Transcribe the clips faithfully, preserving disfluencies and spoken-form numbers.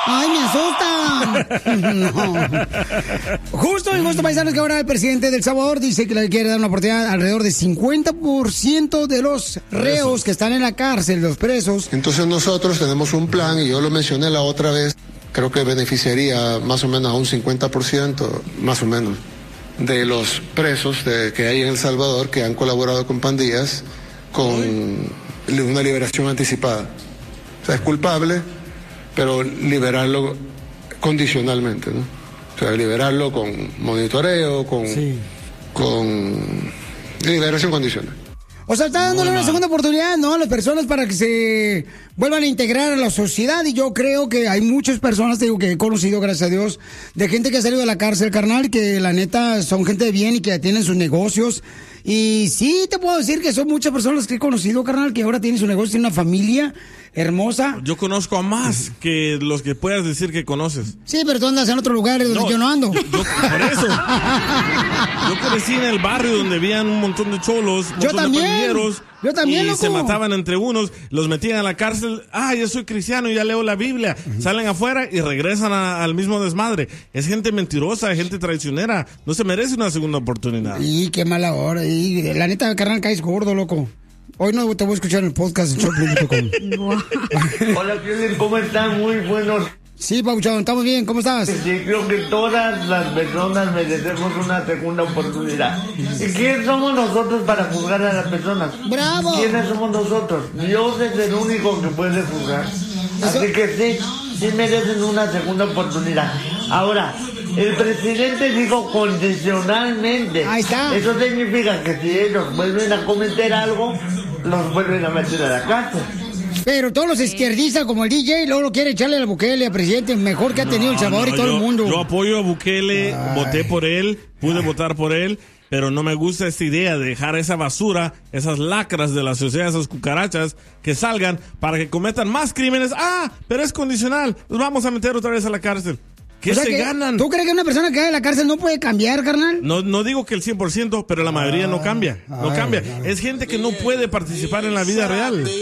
¡Ay, me asustan! No. Justo y justo, paisanos, que ahora el presidente de El Salvador dice que le quiere dar una oportunidad a alrededor de cincuenta por ciento de los reos que están en la cárcel, los presos. Entonces nosotros tenemos un plan, y yo lo mencioné la otra vez, creo que beneficiaría más o menos a un cincuenta por ciento, más o menos, de los presos de, que hay en El Salvador que han colaborado con pandillas con una liberación anticipada. O sea, es culpable, pero liberarlo condicionalmente, ¿no? O sea, liberarlo con monitoreo, con, sí. con liberación condicional. O sea, está dándole una segunda oportunidad, ¿no? A las personas para que se vuelvan a integrar a la sociedad. Y yo creo que hay muchas personas, te digo, que he conocido, gracias a Dios, de gente que ha salido de la cárcel, carnal, que la neta son gente de bien y que tienen sus negocios. Y sí, te puedo decir que son muchas personas que he conocido, carnal, que ahora tienen su negocio, tienen una familia hermosa. Yo conozco a más que los que puedas decir que conoces. Sí, pero tú andas en otros lugares donde no, yo no ando. Yo, yo, por eso. Yo crecí en el barrio donde habían un montón de cholos, un yo montón también. de pandilleros. Yo también, y loco. Se mataban entre unos, los metían a la cárcel. Ah, yo soy cristiano, ya leo la Biblia. Uh-huh. Salen afuera y regresan a, al mismo desmadre. Es gente mentirosa, gente traicionera. No se merece una segunda oportunidad. Y qué mala hora. Y la neta, carnal, caes gordo, loco. Hoy no te voy a escuchar en el podcast de Choplin punto com. Hola, Piolín, ¿cómo están? Muy buenos. Sí, Pauchón, estamos bien, ¿cómo estás? Sí, creo que todas las personas merecemos una segunda oportunidad. ¿Y quién somos nosotros para juzgar a las personas? ¡Bravo! ¿Quiénes somos nosotros? Dios es el único que puede juzgar. Así que sí, sí merecen una segunda oportunidad. Ahora, el presidente dijo condicionalmente. Ahí está. Eso significa que si ellos vuelven a cometer algo, los vuelven a meter a la cárcel. Pero todos los izquierdistas como el D J luego lo quiere echarle a Bukele, al presidente mejor que ha tenido no, El Salvador no, y todo yo, el mundo. Yo apoyo a Bukele, Ay. voté por él, pude Ay. votar por él, pero no me gusta esta idea de dejar esa basura, esas lacras de la sociedad, esas cucarachas, que salgan para que cometan más crímenes. Ah, pero es condicional, los vamos a meter otra vez a la cárcel. ¿Qué o sea se que, ganan? ¿Tú crees que una persona que cae en la cárcel no puede cambiar, carnal? No, no digo que el cien por ciento, pero la mayoría no cambia. No cambia. Es gente que no puede participar en la vida real. D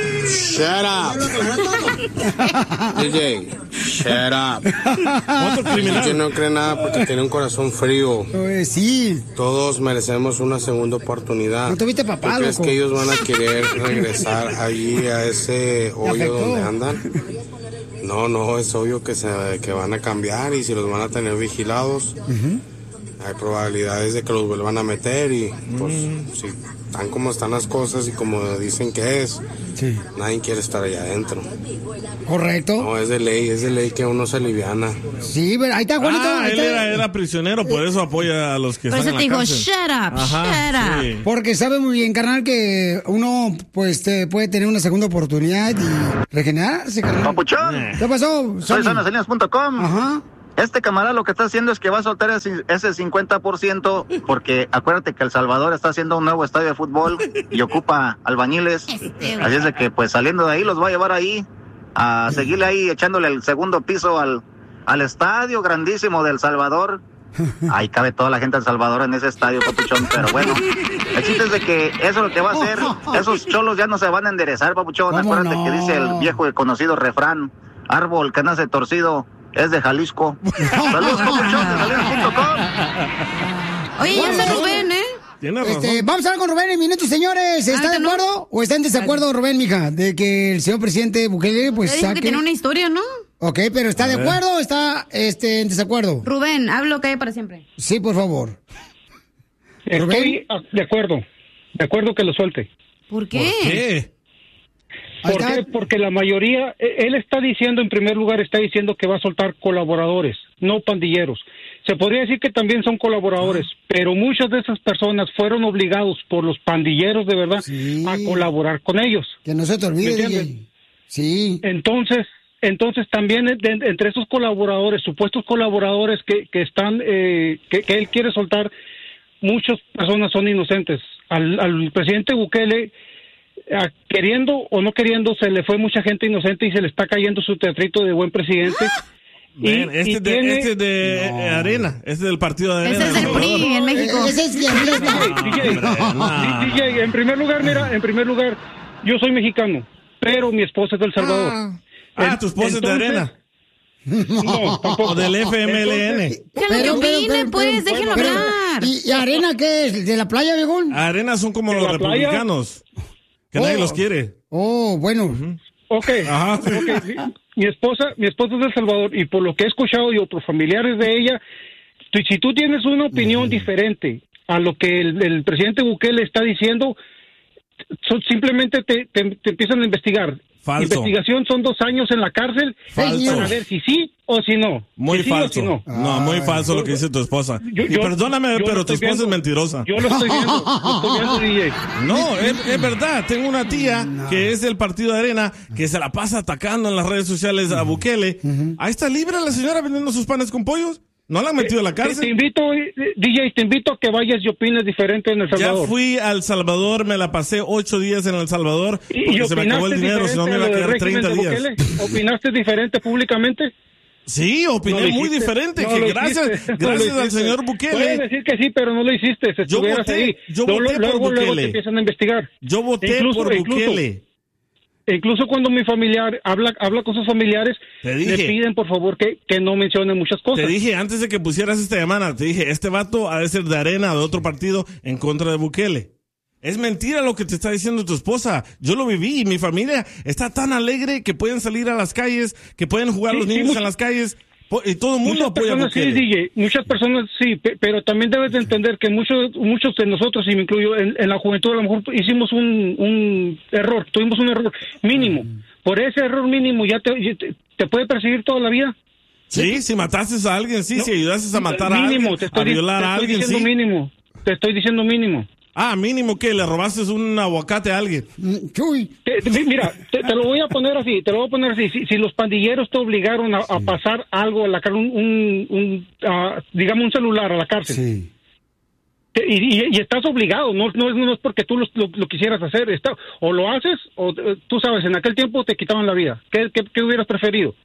J, shut up. D J, shut up. Otro criminal. D J no cree nada porque tiene un corazón frío. Pues sí. Todos merecemos una segunda oportunidad. ¿No tuviste papá, ¿Tú crees loco? que ellos van a querer regresar allí a ese hoyo donde andan? No, no, es obvio que, se, que van a cambiar y si los van a tener vigilados, uh-huh. hay probabilidades de que los vuelvan a meter y pues uh-huh. si están como están las cosas y como dicen que es, sí. nadie quiere estar allá adentro. Correcto. No, es de ley, es de ley que uno se aliviana. Sí, pero ahí está Juanito. Ah, ahí él está. Era, era prisionero, por eso apoya a los que por están en la cárcel. Por eso te dijo, shut up, Ajá, shut up. Sí. Porque sabe muy bien, carnal, que uno pues te puede tener una segunda oportunidad y regenerarse, carnal. Papuchón. ¿Qué pasó? Soy Sanaselinas punto com. Ajá. Este camarada lo que está haciendo es que va a soltar ese, ese cincuenta por ciento porque acuérdate que El Salvador está haciendo un nuevo estadio de fútbol y ocupa albañiles. Así es de que pues saliendo de ahí los va a llevar ahí a seguirle ahí echándole el segundo piso al, al estadio grandísimo de El Salvador. Ahí cabe toda la gente de El Salvador en ese estadio, papuchón, pero bueno, el chiste es de que eso es lo que va a hacer. Esos cholos ya no se van a enderezar, papuchón. Acuérdate no? que dice el viejo y conocido refrán, árbol que nace torcido es de Jalisco. Saludos, papuchón, de Salinas punto com. Oye, ya se Rubén, ¿eh? Este, vamos a hablar con Rubén en minutos, señores. ¿Está ah, de acuerdo no? o está en desacuerdo, Rubén, mija, de que el señor presidente Bukele pues dijo saque... que tiene una historia, ¿no? Ok, pero ¿está de acuerdo o está este, en desacuerdo? Rubén, hablo que hay para siempre. Sí, por favor. Estoy de acuerdo. De acuerdo que lo suelte. ¿Por qué? ¿Por qué? ¿Por qué? Porque la mayoría, él está diciendo, en primer lugar, está diciendo que va a soltar colaboradores, no pandilleros. Se podría decir que también son colaboradores, ah. pero muchas de esas personas fueron obligados por los pandilleros de verdad sí. a colaborar con ellos. Que no se te olvide, D J. Sí. Entonces, entonces también de, de, entre esos colaboradores, supuestos colaboradores que, que están, eh, que, que él quiere soltar, muchas personas son inocentes. Al, al presidente Bukele, a, queriendo o no queriendo, se le fue mucha gente inocente y se le está cayendo su teatrito de buen presidente. Y, Man, este, y de, tiene... este de no. Arena, este es del partido de Arena. Ese es el P R I en México. Ese es D J, D J, en primer lugar, mira, en primer lugar, yo soy mexicano, pero mi esposa es del Salvador. Ah, ah tu esposa Entonces, es de Arena. No, tampoco. O del F M L N. Que lo que opine, pues, déjenlo hablar. ¿Y, ¿Y Arena qué es? ¿De la playa, viejón? Arena son como ¿De los la playa? republicanos. Que Oh. nadie los quiere. Oh, bueno. Uh-huh. Ok, Ajá. okay. Mi, mi esposa, mi esposa es de El Salvador y por lo que he escuchado yo por familiares de ella, tú- si tú tienes una opinión Uh-huh. diferente a lo que el, el presidente Bukele está diciendo, so- simplemente te, te, te empiezan a investigar. Falso. Investigación son dos años en la cárcel Falso. para ver si sí o si no. Muy si sí falso. o si no. No, muy falso lo que dice tu esposa. Yo- y yo- perdóname, yo lo pero tu estoy esposa viendo. es mentirosa. Yo lo estoy viendo, lo estoy viendo, D J. No, es, es verdad. Tengo una tía que es del partido de Arena que se la pasa atacando en las redes sociales a Bukele. Ahí está libre la señora vendiendo sus panes con pollos. No la han metido a la Te, te cárcel. invito, eh, D J, te invito a que vayas y opines diferente en El Ya Salvador. fui a El Salvador, me la pasé ocho días en El Salvador porque se me acabó el dinero, si no me iba a diferente quedar a lo treinta del días. régimen de Bukele? ¿Opinaste diferente públicamente? Sí, opiné No lo muy hiciste, diferente, no que lo gracias, hiciste, no gracias lo al hiciste. señor Puedes Bukele, decir que sí, pero no lo hiciste. Si Yo estuvieras voté- ahí, yo luego, voté por luego, luego Bukele. te empiezan a investigar. yo voté Incluso- por incluso- Bukele. Incluso cuando mi familiar habla habla con sus familiares, Te le dije. piden por favor que, que no mencione muchas cosas. Te dije antes de que pusieras esta llamada, te dije, este vato ha de ser de Arena o de otro partido en contra de Bukele. Es mentira lo que te está diciendo tu esposa. Yo lo viví y mi familia está tan alegre que pueden salir a las calles, que pueden jugar Sí, los sí, niños mucho- en las calles po- y todo el mundo Muchas apoya a personas sí, Bukele. D J, muchas personas sí, pe- pero también debes de entender que muchos muchos de nosotros, y me incluyo, en, en la juventud a lo mejor hicimos un, un error, tuvimos un error mínimo. Por ese error mínimo ya te, ya te, te puede perseguir toda la vida. Sí, si mataste a alguien, sí, No, si ayudaste a matar a mínimo, alguien, te estoy, a violar te a estoy alguien, diciendo sí. mínimo, te estoy diciendo mínimo. Ah, mínimo que le robaste un aguacate a alguien. Chuy. Te- te- mira, te, te lo voy a poner así, te lo voy a poner así. Si, si los pandilleros te obligaron a, a pasar algo a la cárcel, un, un, un, ah, digamos un celular a la cárcel, Sí. te- y, y- y estás obligado, no, no, es- no es porque tú lo, lo- lo quisieras hacer, está, o lo haces, o eh, tú sabes, en aquel tiempo te quitaban la vida. ¿Qué, qué, qué hubieras preferido?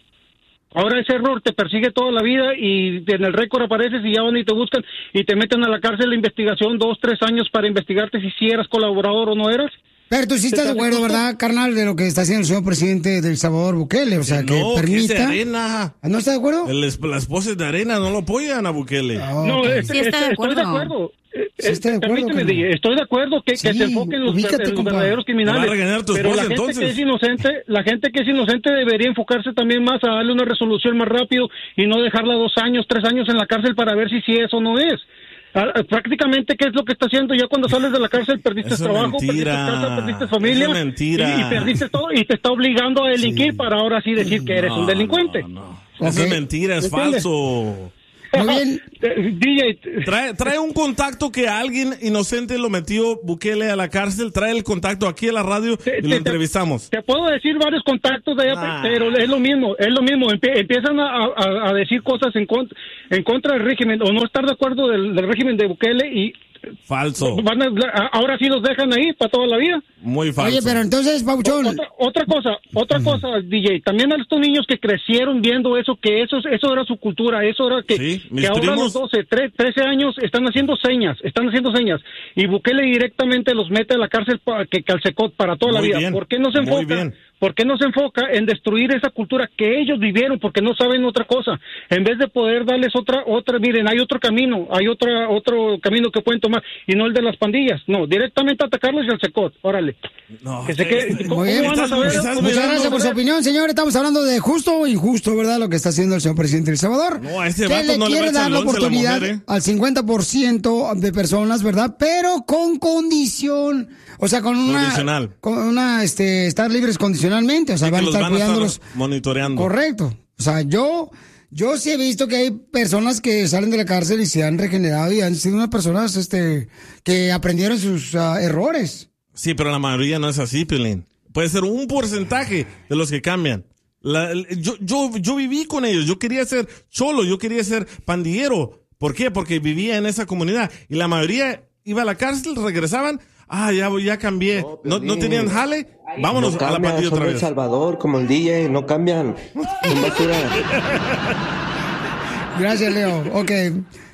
Ahora ese error te persigue toda la vida y en el récord apareces y ya van y te buscan y te meten a la cárcel de investigación dos, tres años para investigarte si sí eras colaborador o no eras. Pero tú sí estás de acuerdo, ¿verdad, carnal, de lo que está haciendo el señor presidente de El Salvador, Bukele? O sea, que no, que es de permita... Arena. ¿No está de acuerdo? El es- la esposa es de Arena, no lo apoyan a Bukele. Ah, No, ok. es- Sí está es- de estoy de acuerdo. acuerdo. Eh, Sí está de acuerdo, Permíteme, carnal. D J, estoy de acuerdo que, que Sí, se enfoquen los, ubícate, en los compa. verdaderos criminales. Te va a regañar tu pero esposa, la gente entonces. que es inocente, la gente que es inocente debería enfocarse también más a darle una resolución más rápido y no dejarla dos años, tres años en la cárcel para ver si sí es o no es. Ah, ah, Prácticamente, ¿qué es lo que está haciendo? Ya cuando sales de la cárcel perdiste Eso es trabajo, mentira. perdiste casa, perdiste familia Eso es mentira. Y, y perdiste todo y te está obligando a delinquir para ahora sí decir que eres No, un delincuente. no, no. Eso Ok. es mentira, es ¿Entiendes? falso. Muy bien. Eh, D J, Trae, trae un contacto que a alguien inocente lo metió Bukele a la cárcel. Trae el contacto aquí a la radio Te- y lo te- entrevistamos. Te puedo decir varios contactos de allá, Ah. pero es lo mismo, es lo mismo. Empie- empiezan a, a- a decir cosas en, con- en contra del régimen o no estar de acuerdo del, del régimen de Bukele y Falso. van a- a- ahora sí los dejan ahí para toda la vida. Muy falso. Oye, pero entonces, Pauchón... Otra, otra cosa, otra cosa, D J. También a estos niños que crecieron viendo eso, que eso, eso era su cultura, eso era que, Sí, mis que ahora a primos. los doce, tre- trece años están haciendo señas, están haciendo señas. Y Bukele directamente los mete a la cárcel para que calcecot para toda la Muy vida. bien, ¿Por qué no se muy enfoca? bien. ¿Por qué no se enfoca en destruir esa cultura que ellos vivieron? Porque no saben otra cosa. En vez de poder darles otra, otra, miren, hay otro camino, hay otra, otro camino que pueden tomar y no el de las pandillas. No, directamente atacarlos y al secot. Órale. No, Que se quede- este- ¿Cómo Muy bien. van a Estás- saber? estás ¿Cómo Muchas mirando, gracias por su saber? opinión, señor. Estamos hablando de justo o injusto, ¿verdad? Lo que está haciendo el señor presidente de El Salvador. No, a este que vato le no le va a quiere echar dar la el once a la oportunidad mujer, ¿eh? al cincuenta por ciento de personas, ¿verdad? Pero con condición, o sea, con una... Condicional. Con una, este, estar libres condicionalmente, o sea, que van a los estar van a estar cuidándolos. monitoreando. Correcto. O sea, yo... Yo sí he visto que hay personas que salen de la cárcel y se han regenerado y han sido unas personas, este, que aprendieron sus ah, errores. Sí, pero la mayoría no es así, Pilín. Puede ser un porcentaje de los que cambian. La- el- yo, yo, yo viví con ellos. Yo quería ser cholo, yo quería ser pandillero. ¿Por qué? Porque vivía en esa comunidad. Y la mayoría iba a la cárcel, regresaban. Ah, ya, ya cambié. No, no tenían jale. Vámonos no a la cambian, pandilla son otra de El vez. Salvador, como el D J, no cambian. Son basura. Gracias, Leo. Ok.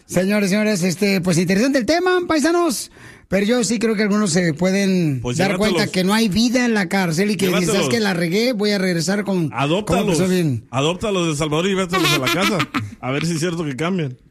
Señores, señores, este, pues interesante el tema, paisanos. Pero yo sí creo que algunos se pueden Pues dar llévatelos. cuenta que no hay vida en la cárcel y que dices, Llévatelos. ¿sabes que la regué? Voy a regresar con... Adóptalos. como persona bien. Adóptalos de Salvador y vételos a la casa. A ver si es cierto que cambian.